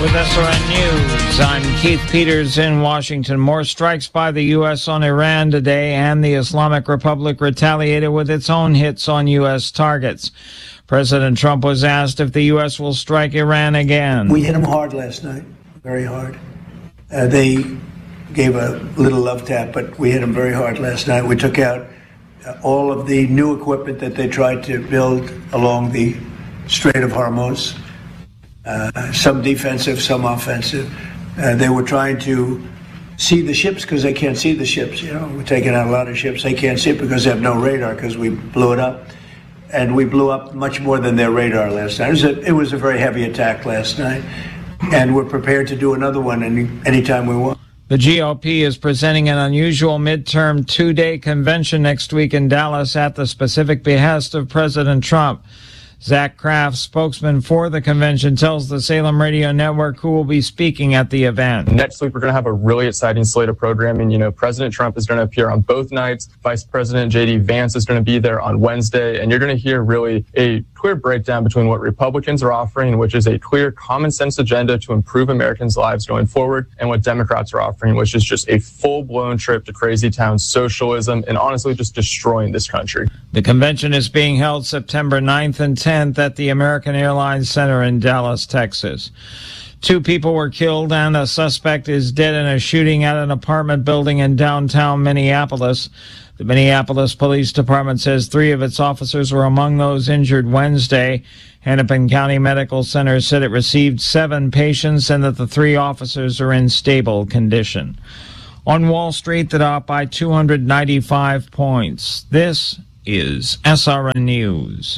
With SRN News, I'm Keith Peters in Washington. More strikes by the U.S. on Iran today, and the Islamic Republic retaliated with its own hits on U.S. targets. President Trump was asked if the U.S. will strike Iran again. We hit them hard last night, very hard. They gave a little love tap, but we hit them very hard last night. We took out all of the new equipment that they tried to build along the Strait of Hormuz. Some defensive, some offensive. They were trying to see the ships because they can't see the ships. You know, we're taking out a lot of ships. They can't see it because they have no radar because we blew it up. And we blew up much more than their radar last night. It was a very heavy attack last night. And we're prepared to do another one anytime we want. The GOP is presenting an unusual midterm two-day convention next week in Dallas at the specific behest of President Trump. Zach Kraft, spokesman for the convention, tells the Salem Radio Network who will be speaking at the event. Next week, we're going to have a really exciting slate of programming. You know, President Trump is going to appear on both nights. Vice President J.D. Vance is going to be there on Wednesday. And you're going to hear really a clear breakdown between what Republicans are offering, which is a clear common sense agenda to improve Americans' lives going forward, and what Democrats are offering, which is just a full-blown trip to crazy town socialism and honestly just destroying this country. The convention is being held September 9th and 10th at the American Airlines Center in Dallas, Texas. 2 people were killed and a suspect is dead in a shooting at an apartment building in downtown Minneapolis. The Minneapolis Police Department says 3 of its officers were among those injured Wednesday. Hennepin County Medical Center said it received 7 patients and that the 3 officers are in stable condition. On Wall Street, the Dow by 295 points. This is SRN News.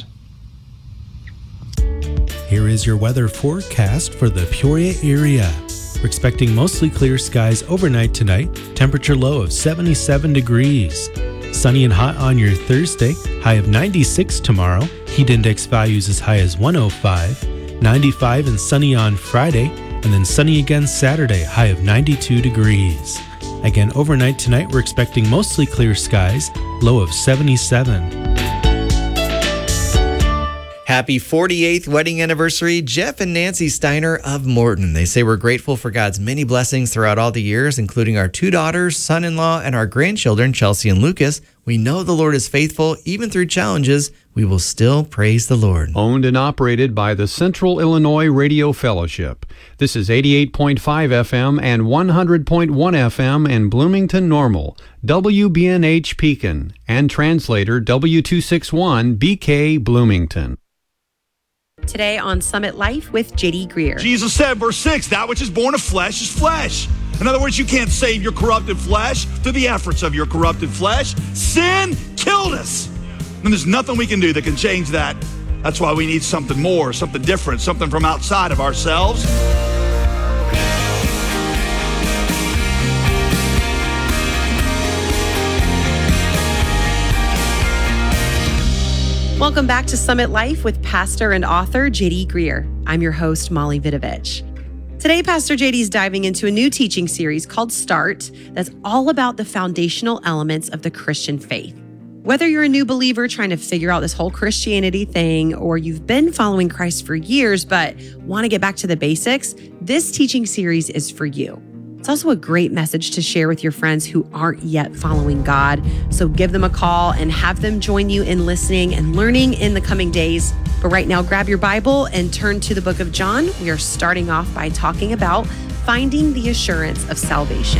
Here is your weather forecast for the Peoria area. We're expecting mostly clear skies overnight tonight, temperature low of 77 degrees. Sunny and hot on your Thursday, high of 96 tomorrow, heat index values as high as 105, 95 and sunny on Friday, and then sunny again Saturday, high of 92 degrees. Again, overnight tonight, we're expecting mostly clear skies, low of 77. Happy 48th wedding anniversary, Jeff and Nancy Steiner of Morton. They say we're grateful for God's many blessings throughout all the years, including our 2 daughters, son-in-law, and our grandchildren, Chelsea and Lucas. We know the Lord is faithful. Even through challenges, we will still praise the Lord. Owned and operated by the Central Illinois Radio Fellowship. This is 88.5 FM and 100.1 FM in Bloomington Normal, WBNH Pekin, and translator W261 BK Bloomington. Today on Summit Life with J.D. Greer. Jesus said, verse 6, that which is born of flesh is flesh. In other words, you can't save your corrupted flesh through the efforts of your corrupted flesh. Sin killed us. And there's nothing we can do that can change that. That's why we need something more, something different, something from outside of ourselves. Welcome back to Summit Life with pastor and author J.D. Greer. I'm your host, Molly Vidovich. Today, Pastor J.D. is diving into a new teaching series called Start that's all about the foundational elements of the Christian faith. Whether you're a new believer trying to figure out this whole Christianity thing, or you've been following Christ for years but want to get back to the basics, this teaching series is for you. It's also a great message to share with your friends who aren't yet following God. So give them a call and have them join you in listening and learning in the coming days. But right now, grab your Bible and turn to the book of John. We are starting off by talking about finding the assurance of salvation.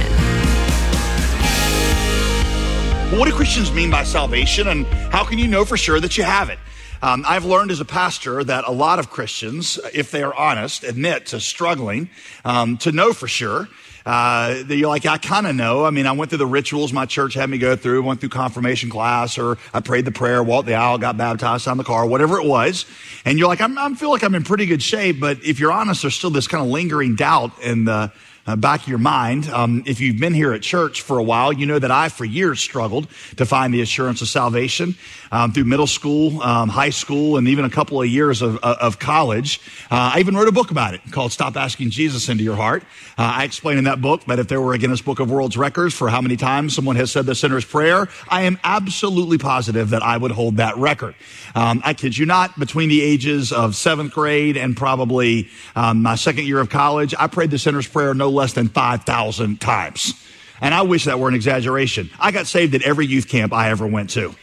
Well, what do Christians mean by salvation, and how can you know for sure that you have it? I've learned as a pastor that a lot of Christians, if they are honest, admit to struggling to know for sure. You're like, I kind of know. I mean, I went through the rituals my church had me go through, went through confirmation class, or I prayed the prayer, walked the aisle, got baptized on the car, whatever it was. And you're like, I feel like I'm in pretty good shape. But if you're honest, there's still this kind of lingering doubt in the back of your mind. If you've been here at church for a while, you know that I, for years, struggled to find the assurance of salvation through middle school, high school, and even a couple of years of college. I even wrote a book about it called Stop Asking Jesus Into Your Heart. I explain in that book that if there were a Guinness Book of World Records for how many times someone has said the sinner's prayer, I am absolutely positive that I would hold that record. I kid you not, between the ages of 7th grade and probably my second year of college, I prayed the sinner's prayer no less than 5,000 times. And I wish that were an exaggeration. I got saved at every youth camp I ever went to.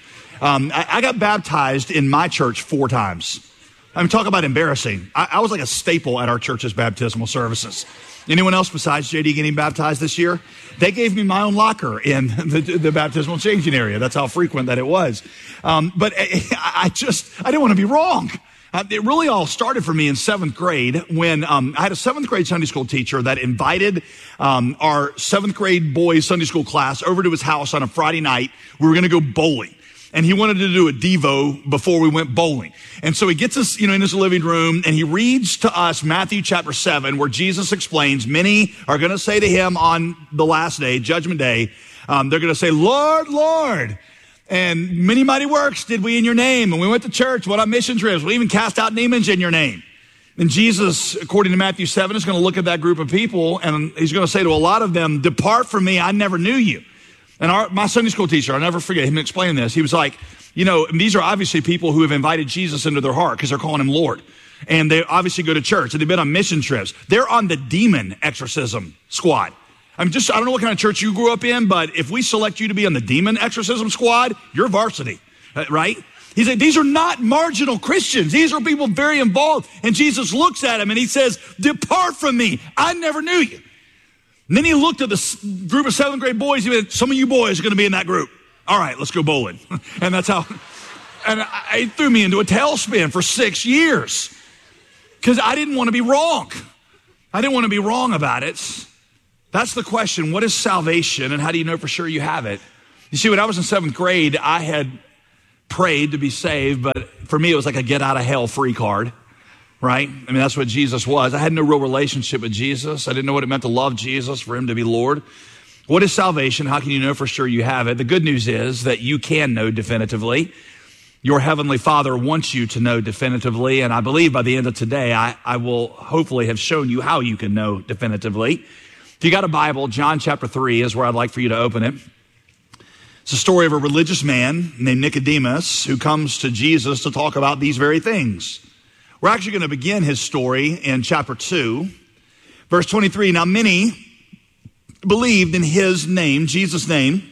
I got baptized in my church 4 times. I mean, talk about embarrassing. I was like a staple at our church's baptismal services. Anyone else besides JD getting baptized this year? They gave me my own locker in the baptismal changing area. That's how frequent that it was. But I didn't want to be wrong. It really all started for me in 7th grade when I had a 7th grade Sunday school teacher that invited our 7th grade boys Sunday school class over to his house on a Friday night. We were going to go bowling. And he wanted to do a Devo before we went bowling. And so he gets us, in his living room and he reads to us Matthew chapter 7, where Jesus explains, many are going to say to him on the last day, judgment day, they're going to say, Lord, Lord. And many mighty works did we in your name. And we went to church, went on mission trips. We even cast out demons in your name. And Jesus, according to Matthew 7, is going to look at that group of people and he's going to say to a lot of them, depart from me, I never knew you. And my Sunday school teacher, I'll never forget him explaining this. He was like, these are obviously people who have invited Jesus into their heart because they're calling him Lord. And they obviously go to church and they've been on mission trips. They're on the demon exorcism squad. I don't know what kind of church you grew up in, but if we select you to be on the demon exorcism squad, you're varsity, right? He said, these are not marginal Christians. These are people very involved. And Jesus looks at him and he says, depart from me. I never knew you. And then he looked at the group of 7th grade boys. He went, some of you boys are going to be in that group. All right, let's go bowling. And that's how, and it threw me into a tailspin for 6 years because I didn't want to be wrong. I didn't want to be wrong about it. That's the question. What is salvation and how do you know for sure you have it? You see, when I was in 7th grade, I had prayed to be saved, but for me, it was like a get out of hell free card. Right? I mean, that's what Jesus was. I had no real relationship with Jesus. I didn't know what it meant to love Jesus, for him to be Lord. What is salvation? How can you know for sure you have it? The good news is that you can know definitively. Your heavenly Father wants you to know definitively. And I believe by the end of today, I will hopefully have shown you how you can know definitively. If you got a Bible, John chapter 3 is where I'd like for you to open it. It's a story of a religious man named Nicodemus who comes to Jesus to talk about these very things. We're actually going to begin his story in chapter 2, verse 23. Now, many believed in his name, Jesus' name,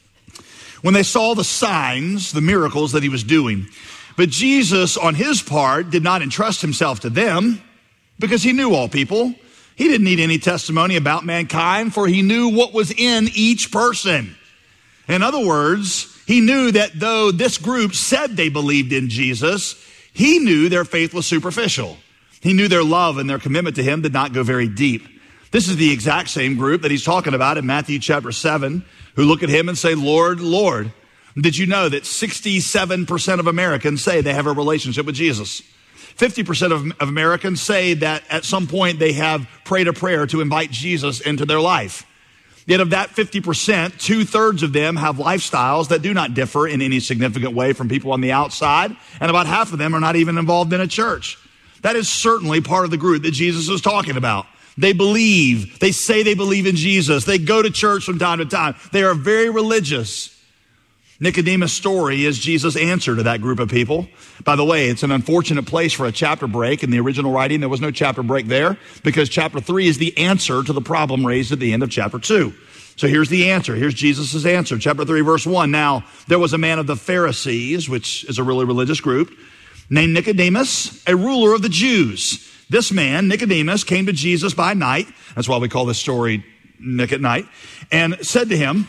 when they saw the signs, the miracles that he was doing. But Jesus, on his part, did not entrust himself to them because he knew all people. He didn't need any testimony about mankind, for he knew what was in each person. In other words, he knew that though this group said they believed in Jesus, he knew their faith was superficial. He knew their love and their commitment to him did not go very deep. This is the exact same group that he's talking about in Matthew chapter 7, who look at him and say, Lord, Lord. Did you know that 67% of Americans say they have a relationship with Jesus? 50% of Americans say that at some point they have prayed a prayer to invite Jesus into their life. Yet of that 50%, 2/3 of them have lifestyles that do not differ in any significant way from people on the outside, and about half of them are not even involved in a church. That is certainly part of the group that Jesus is talking about. They believe, they say they believe in Jesus. They go to church from time to time. They are very religious. Nicodemus' story is Jesus' answer to that group of people. By the way, it's an unfortunate place for a chapter break. In the original writing, there was no chapter break there because chapter 3 is the answer to the problem raised at the end of chapter 2. So here's the answer. Here's Jesus' answer. Chapter 3, verse 1. Now, there was a man of the Pharisees, which is a really religious group, named Nicodemus, a ruler of the Jews. This man, Nicodemus, came to Jesus by night. That's why we call this story Nick at Night. And said to him,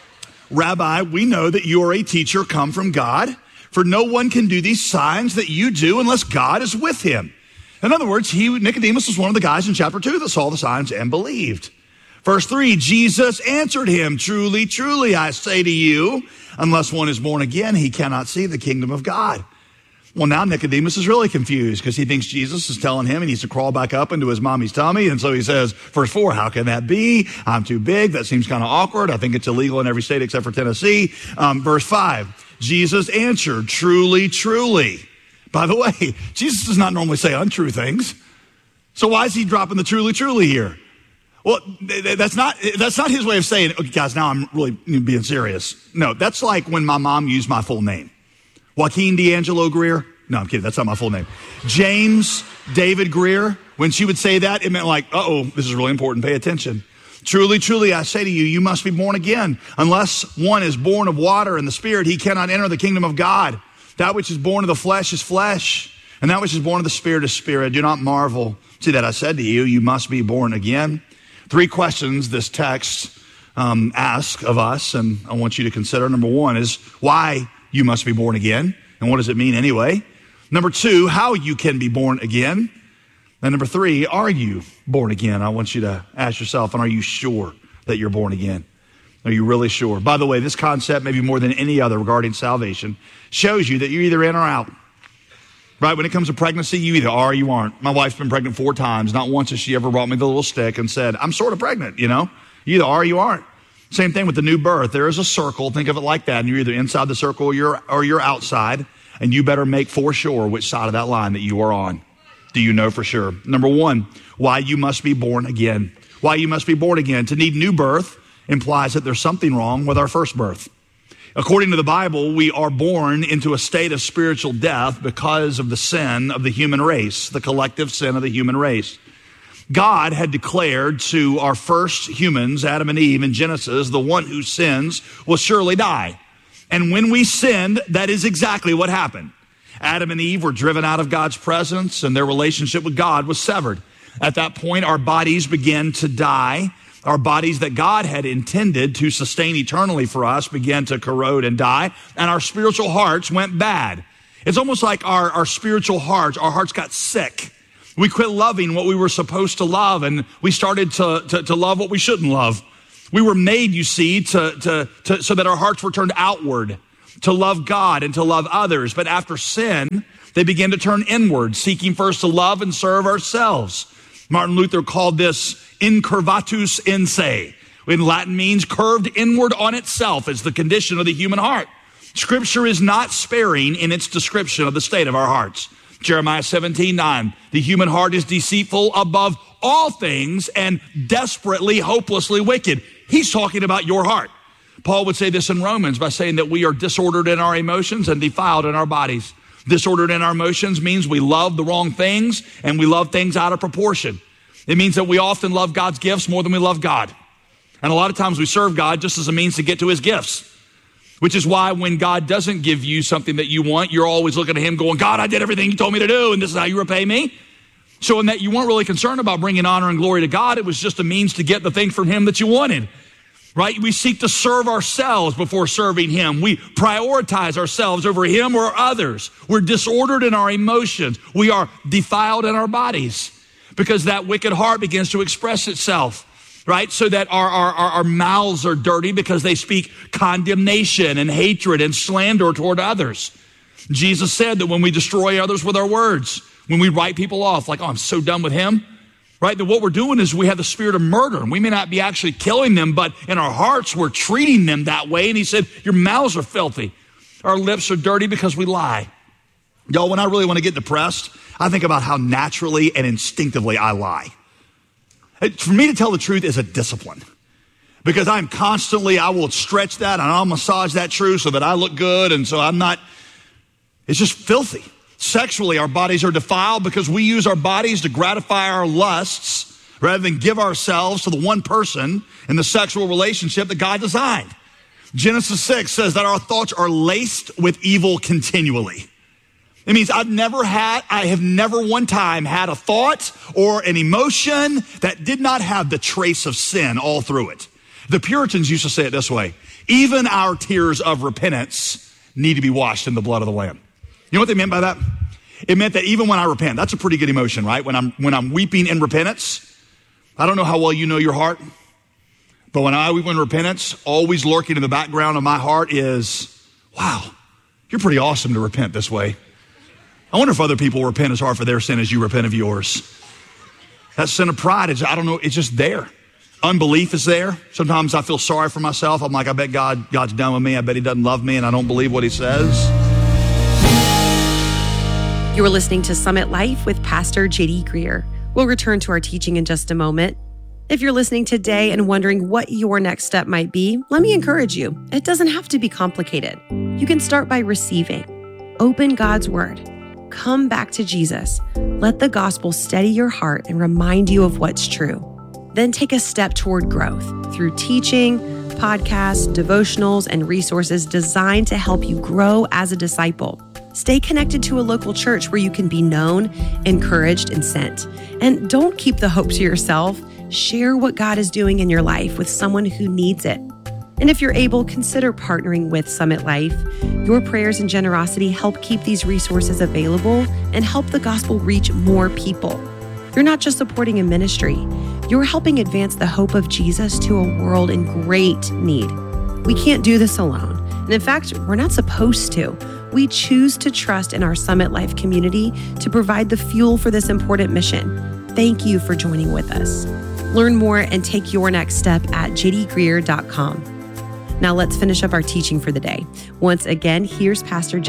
Rabbi, we know that you are a teacher come from God, for no one can do these signs that you do unless God is with him. In other words, Nicodemus was one of the guys in chapter 2 that saw the signs and believed. Verse 3, Jesus answered him, truly, truly, I say to you, unless one is born again, he cannot see the kingdom of God. Well, now Nicodemus is really confused because he thinks Jesus is telling him he needs to crawl back up into his mommy's tummy. And so he says, verse 4, how can that be? I'm too big. That seems kind of awkward. I think it's illegal in every state except for Tennessee. Verse 5, Jesus answered, truly, truly. By the way, Jesus does not normally say untrue things. So why is he dropping the truly, truly here? Well, that's not his way of saying, okay, guys, now I'm really being serious. No, that's like when my mom used my full name. Joaquin D'Angelo Greer. No, I'm kidding. That's not my full name. James David Greer. When she would say that, it meant like, uh-oh, this is really important. Pay attention. Truly, truly, I say to you, you must be born again. Unless one is born of water and the Spirit, he cannot enter the kingdom of God. That which is born of the flesh is flesh, and that which is born of the Spirit is spirit. Do not marvel. See that I said to you, you must be born again. 3 questions this text asks of us, and I want you to consider. Number 1 is why you must be born again, and what does it mean anyway? Number 2, how you can be born again. And number 3, are you born again? I want you to ask yourself, and are you sure that you're born again? Are you really sure? By the way, this concept, maybe more than any other regarding salvation, shows you that you're either in or out. Right? When it comes to pregnancy, you either are or you aren't. My wife's been pregnant 4 times. Not once has she ever brought me the little stick and said, I'm sort of pregnant, You either are or you aren't. Same thing with the new birth. There is a circle. Think of it like that. And you're either inside the circle or you're outside. And you better make for sure which side of that line that you are on. Do you know for sure? Number 1, why you must be born again. Why you must be born again. To need new birth implies that there's something wrong with our first birth. According to the Bible, we are born into a state of spiritual death because of the sin of the human race, the collective sin of the human race. God had declared to our first humans, Adam and Eve in Genesis, the one who sins will surely die. And when we sinned, that is exactly what happened. Adam and Eve were driven out of God's presence and their relationship with God was severed. At that point, our bodies began to die. Our bodies that God had intended to sustain eternally for us began to corrode and die, and our spiritual hearts went bad. It's almost like our spiritual hearts, our hearts got sick. We quit loving what we were supposed to love, and we started to love what we shouldn't love. We were made, you see, so that our hearts were turned outward, to love God and to love others. But after sin, they began to turn inward, seeking first to love and serve ourselves. Martin Luther called this incurvatus in se. In Latin means curved inward on itself as the condition of the human heart. Scripture is not sparing in its description of the state of our hearts. Jeremiah 17:9, the human heart is deceitful above all things and desperately, hopelessly wicked. He's talking about your heart. Paul would say this in Romans by saying that we are disordered in our emotions and defiled in our bodies. Disordered in our emotions means we love the wrong things and we love things out of proportion. It means that we often love God's gifts more than we love God. And a lot of times we serve God just as a means to get to his gifts, which is why when God doesn't give you something that you want, you're always looking at him going, God, I did everything you told me to do, and this is how you repay me. So in that you weren't really concerned about bringing honor and glory to God, it was just a means to get the thing from him that you wanted. Right? We seek to serve ourselves before serving him. We prioritize ourselves over him or others. We're disordered in our emotions. We are defiled in our bodies because that wicked heart begins to express itself, right? So that our mouths are dirty because they speak condemnation and hatred and slander toward others. Jesus said that when we destroy others with our words, when we write people off, like, oh, I'm so done with him, right? That what we're doing is we have the spirit of murder, and we may not be actually killing them, but in our hearts, we're treating them that way. And he said, your mouths are filthy. Our lips are dirty because we lie. Y'all, when I really want to get depressed, I think about how naturally and instinctively I lie. For me to tell the truth is a discipline because I will stretch that and I'll massage that truth so that I look good. And so it's just filthy. Sexually, our bodies are defiled because we use our bodies to gratify our lusts rather than give ourselves to the one person in the sexual relationship that God designed. Genesis 6 says that our thoughts are laced with evil continually. It means I have never one time had a thought or an emotion that did not have the trace of sin all through it. The Puritans used to say it this way: even our tears of repentance need to be washed in the blood of the Lamb. You know what they meant by that? It meant that even when I repent, that's a pretty good emotion, right? When I'm weeping in repentance, I don't know how well you know your heart, but when I weep in repentance, always lurking in the background of my heart is, wow, you're pretty awesome to repent this way. I wonder if other people repent as hard for their sin as you repent of yours. That sin of pride is, I don't know, it's just there. Unbelief is there. Sometimes I feel sorry for myself. I'm like, I bet God's done with me. I bet he doesn't love me and I don't believe what he says. You are listening to Summit Life with Pastor J.D. Greer. We'll return to our teaching in just a moment. If you're listening today and wondering what your next step might be, let me encourage you. It doesn't have to be complicated. You can start by receiving. Open God's word. Come back to Jesus. Let the gospel steady your heart and remind you of what's true. Then take a step toward growth through teaching, podcasts, devotionals, and resources designed to help you grow as a disciple. Stay connected to a local church where you can be known, encouraged, and sent. And don't keep the hope to yourself. Share what God is doing in your life with someone who needs it. And if you're able, consider partnering with Summit Life. Your prayers and generosity help keep these resources available and help the gospel reach more people. You're not just supporting a ministry, you're helping advance the hope of Jesus to a world in great need. We can't do this alone. And in fact, we're not supposed to. We choose to trust in our Summit Life community to provide the fuel for this important mission. Thank you for joining with us. Learn more and take your next step at jdgreer.com. Now let's finish up our teaching for the day. Once again, here's Pastor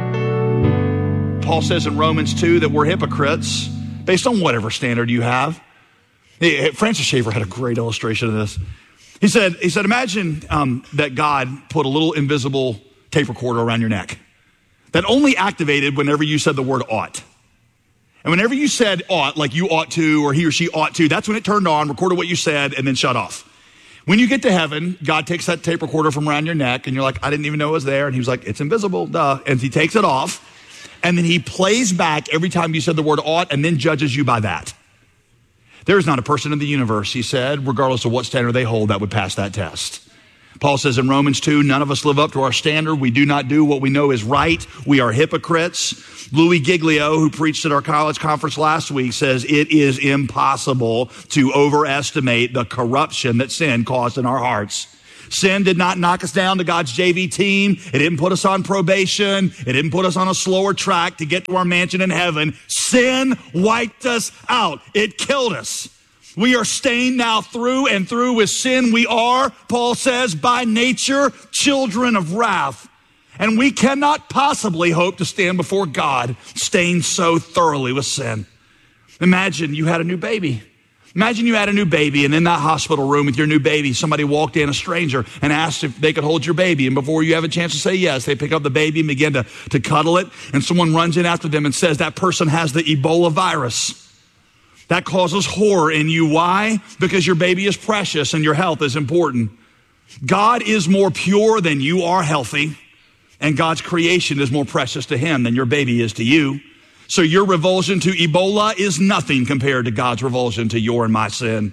JD. Paul says in Romans 2 that we're hypocrites based on whatever standard you have. Francis Schaeffer had a great illustration of this. He said, imagine that God put a little invisible tape recorder around your neck that only activated whenever you said the word ought. And whenever you said ought, like you ought to, or he or she ought to, that's when it turned on, recorded what you said, and then shut off. When you get to heaven, God takes that tape recorder from around your neck, and you're like, I didn't even know it was there. And he was like, it's invisible, duh. And he takes it off, and then he plays back every time you said the word ought, and then judges you by that. There is not a person in the universe, he said, regardless of what standard they hold, that would pass that test. Paul says in Romans 2, none of us live up to our standard. We do not do what we know is right. We are hypocrites. Louis Giglio, who preached at our college conference last week, says it is impossible to overestimate the corruption that sin caused in our hearts. Sin did not knock us down to God's JV team. It didn't put us on probation. It didn't put us on a slower track to get to our mansion in heaven. Sin wiped us out. It killed us. We are stained now through and through with sin. We are, Paul says, by nature, children of wrath. And we cannot possibly hope to stand before God stained so thoroughly with sin. Imagine you had a new baby. Imagine you had a new baby, and in that hospital room with your new baby, somebody walked in, a stranger, and asked if they could hold your baby. And before you have a chance to say yes, they pick up the baby and begin to cuddle it. And someone runs in after them and says, that person has the Ebola virus. That causes horror in you. Why? Because your baby is precious and your health is important. God is more pure than you are healthy, and God's creation is more precious to him than your baby is to you. So your revulsion to Ebola is nothing compared to God's revulsion to your and my sin.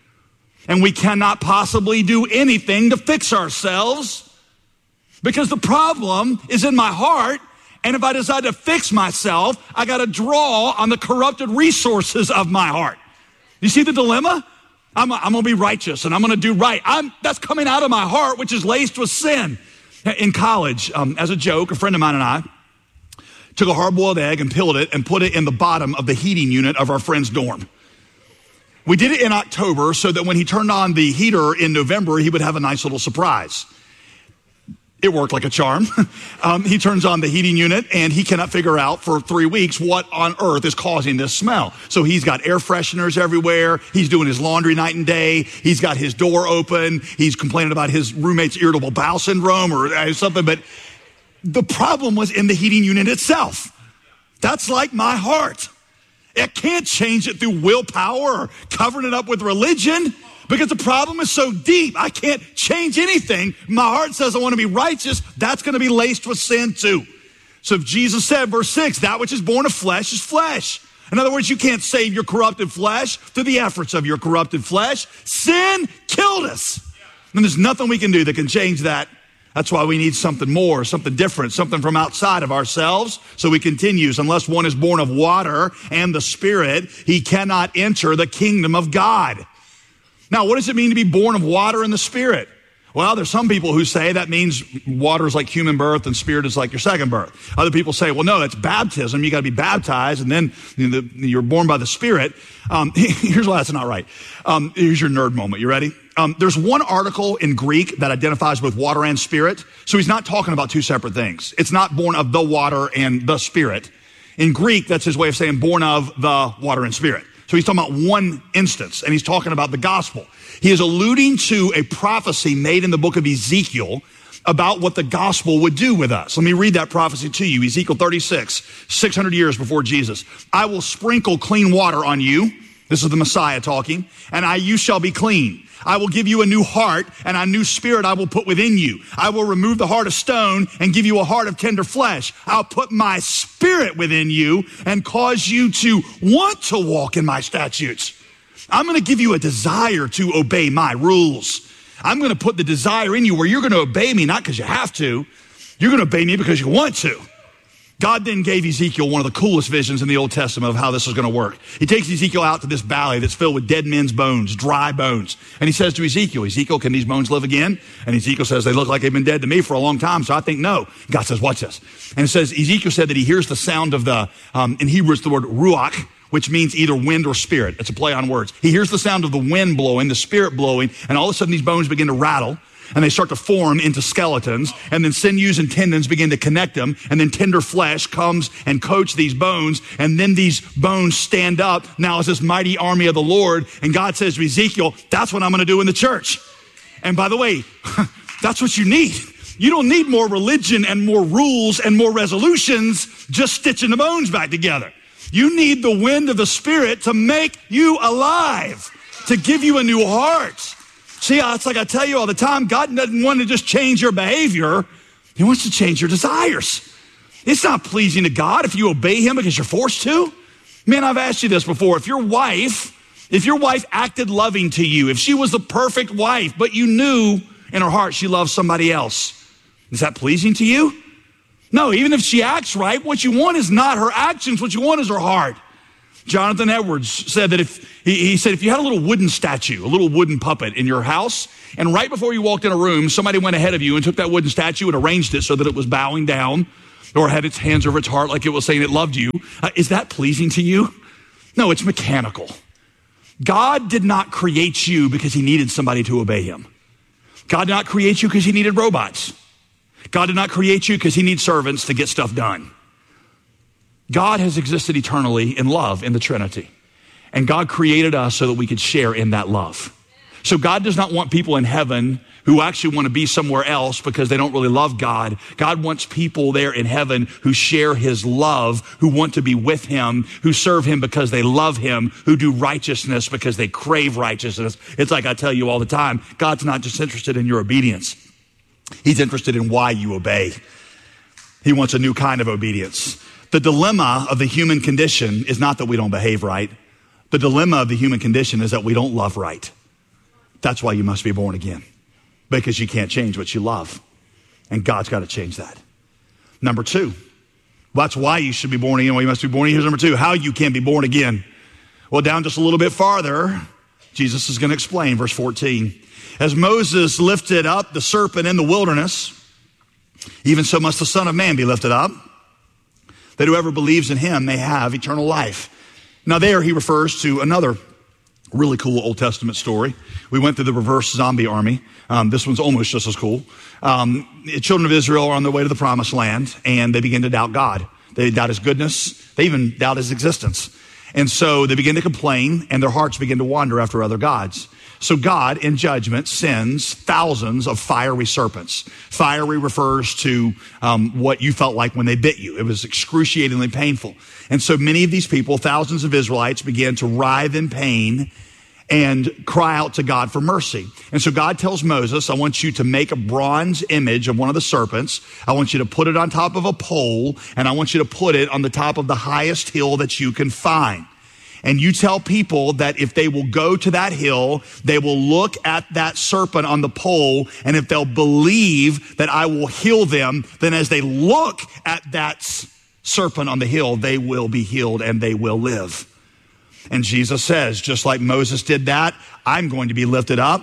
And we cannot possibly do anything to fix ourselves because the problem is in my heart. And if I decide to fix myself, I got to draw on the corrupted resources of my heart. You see the dilemma? I'm going to be righteous and I'm going to do right. That's coming out of my heart, which is laced with sin. In college, as a joke, a friend of mine and I took a hard-boiled egg and peeled it and put it in the bottom of the heating unit of our friend's dorm. We did it in October so that when he turned on the heater in November, he would have a nice little surprise. It worked like a charm. He turns on the heating unit and he cannot figure out for 3 weeks what on earth is causing this smell. So he's got air fresheners everywhere. He's doing his laundry night and day. He's got his door open. He's complaining about his roommate's irritable bowel syndrome or something. But the problem was in the heating unit itself. That's like my heart. It can't change it through willpower or covering it up with religion. Because the problem is so deep, I can't change anything. My heart says I want to be righteous. That's going to be laced with sin too. So if Jesus said, verse 6, that which is born of flesh is flesh. In other words, you can't save your corrupted flesh through the efforts of your corrupted flesh. Sin killed us. And there's nothing we can do that can change that. That's why we need something more, something different, something from outside of ourselves. So he continues, unless one is born of water and the Spirit, he cannot enter the kingdom of God. Now, what does it mean to be born of water and the Spirit? Well, there's some people who say that means water is like human birth and spirit is like your second birth. Other people say, well, no, that's baptism. You got to be baptized and then you're born by the Spirit. Here's why that's not right. Here's your nerd moment. You ready? There's one article in Greek that identifies with water and spirit. So he's not talking about two separate things. It's not born of the water and the Spirit. In Greek, that's his way of saying born of the water and Spirit. So he's talking about one instance, and he's talking about the gospel. He is alluding to a prophecy made in the book of Ezekiel about what the gospel would do with us. Let me read that prophecy to you. Ezekiel 36, 600 years before Jesus. I will sprinkle clean water on you. This is the Messiah talking. And you shall be clean. I will give you a new heart, and a new spirit I will put within you. I will remove the heart of stone and give you a heart of tender flesh. I'll put my spirit within you and cause you to want to walk in my statutes. I'm going to give you a desire to obey my rules. I'm going to put the desire in you where you're going to obey me, not because you have to. You're going to obey me because you want to. God then gave Ezekiel one of the coolest visions in the Old Testament of how this is going to work. He takes Ezekiel out to this valley that's filled with dead men's bones, dry bones. And he says to Ezekiel, Ezekiel, can these bones live again? And Ezekiel says, they look like they've been dead to me for a long time, so I think no. God says, watch this. And it says, Ezekiel said that he hears the sound of in Hebrew it's the word ruach, which means either wind or spirit. It's a play on words. He hears the sound of the wind blowing, the spirit blowing, and all of a sudden these bones begin to rattle. And they start to form into skeletons, and then sinews and tendons begin to connect them, and then tender flesh comes and coats these bones, and then these bones stand up now as this mighty army of the Lord. And God says to Ezekiel, that's what I'm going to do in the church. And by the way, that's what you need. You don't need more religion and more rules and more resolutions just stitching the bones back together. You need the wind of the Spirit to make you alive, to give you a new heart. See, it's like I tell you all the time, God doesn't want to just change your behavior. He wants to change your desires. It's not pleasing to God if you obey him because you're forced to. Man, I've asked you this before. If your wife acted loving to you, if she was the perfect wife, but you knew in her heart she loved somebody else, is that pleasing to you? No, even if she acts right, what you want is not her actions. What you want is her heart. Jonathan Edwards said that if you had a little wooden statue, a little wooden puppet in your house, and right before you walked in a room, somebody went ahead of you and took that wooden statue and arranged it so that it was bowing down or had its hands over its heart like it was saying it loved you, is that pleasing to you? No, it's mechanical. God did not create you because he needed somebody to obey him. God did not create you because he needed robots. God did not create you because he needs servants to get stuff done. God has existed eternally in love in the Trinity. And God created us so that we could share in that love. So God does not want people in heaven who actually want to be somewhere else because they don't really love God. God wants people there in heaven who share his love, who want to be with him, who serve him because they love him, who do righteousness because they crave righteousness. It's like I tell you all the time, God's not just interested in your obedience. He's interested in why you obey. He wants a new kind of obedience. The dilemma of the human condition is not that we don't behave right. The dilemma of the human condition is that we don't love right. That's why you must be born again, because you can't change what you love. And God's got to change that. Number two, that's why you should be born again. Why you must be born again. Here's number two, how you can be born again. Well, down just a little bit farther, Jesus is going to explain, verse 14. As Moses lifted up the serpent in the wilderness, even so must the Son of Man be lifted up, that whoever believes in him may have eternal life. Now there he refers to another really cool Old Testament story. We went through the reverse zombie army. This one's almost just as cool. Children of Israel are on their way to the promised land, and they begin to doubt God. They doubt his goodness. They even doubt his existence. And so they begin to complain, and their hearts begin to wander after other gods. So God, in judgment, sends thousands of fiery serpents. Fiery refers to what you felt like when they bit you. It was excruciatingly painful. And so many of these people, thousands of Israelites, began to writhe in pain and cry out to God for mercy. And so God tells Moses, I want you to make a bronze image of one of the serpents. I want you to put it on top of a pole, and I want you to put it on the top of the highest hill that you can find. And you tell people that if they will go to that hill, they will look at that serpent on the pole, and if they'll believe that I will heal them, then as they look at that serpent on the hill, they will be healed and they will live. And Jesus says, just like Moses did that, I'm going to be lifted up.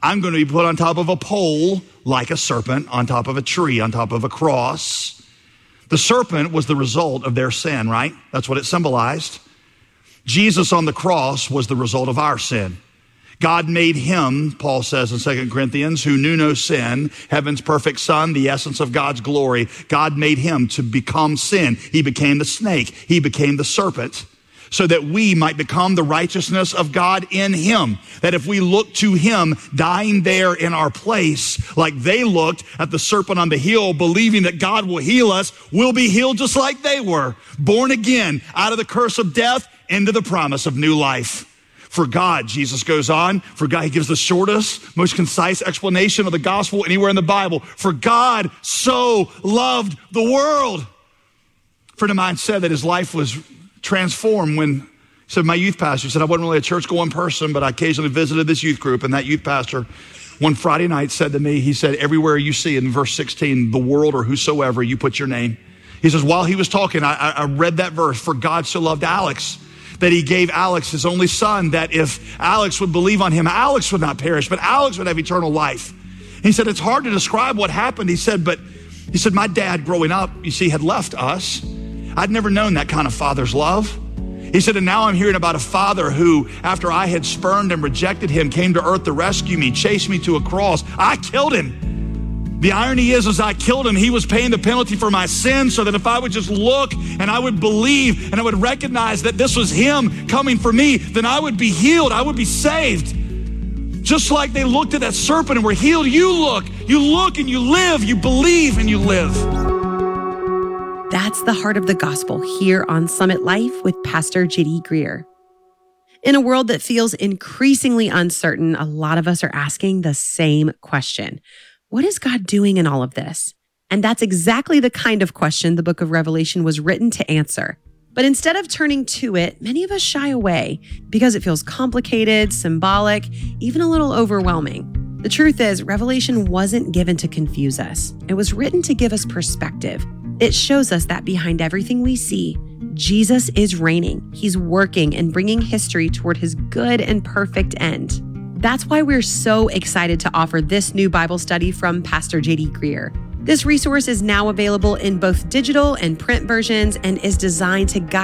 I'm going to be put on top of a pole like a serpent, on top of a tree, on top of a cross. The serpent was the result of their sin, right? That's what it symbolized. Jesus on the cross was the result of our sin. God made him, Paul says in 2 Corinthians, who knew no sin, heaven's perfect son, the essence of God's glory. God made him to become sin. He became the snake. He became the serpent so that we might become the righteousness of God in him. That if we look to him dying there in our place, like they looked at the serpent on the hill, believing that God will heal us, we'll be healed just like they were, born again out of the curse of death into the promise of new life. For God, Jesus goes on, for God, he gives the shortest, most concise explanation of the gospel anywhere in the Bible. For God so loved the world. A friend of mine said that his life was transformed when, he said, my youth pastor, he said, I wasn't really a church-going person, but I occasionally visited this youth group, and that youth pastor one Friday night said to me, he said, everywhere you see in verse 16, the world or whosoever, you put your name. He says, while he was talking, I read that verse, for God so loved Alex, that he gave Alex his only son, that if Alex would believe on him, Alex would not perish, but Alex would have eternal life. He said, it's hard to describe what happened. He said, my dad growing up, you see, had left us. I'd never known that kind of father's love. He said, and now I'm hearing about a father who, after I had spurned and rejected him, came to earth to rescue me, chased me to a cross. I killed him. The irony is, as I killed him, he was paying the penalty for my sin so that if I would just look and I would believe and I would recognize that this was him coming for me, then I would be healed. I would be saved. Just like they looked at that serpent and were healed, you look and you live, you believe and you live. That's the heart of the gospel here on Summit Life with Pastor J.D. Greear. In a world that feels increasingly uncertain, a lot of us are asking the same question. What is God doing in all of this? And that's exactly the kind of question the book of Revelation was written to answer. But instead of turning to it, many of us shy away because it feels complicated, symbolic, even a little overwhelming. The truth is, Revelation wasn't given to confuse us. It was written to give us perspective. It shows us that behind everything we see, Jesus is reigning. He's working and bringing history toward his good and perfect end. That's why we're so excited to offer this new Bible study from Pastor J.D. Greear. This resource is now available in both digital and print versions and is designed to guide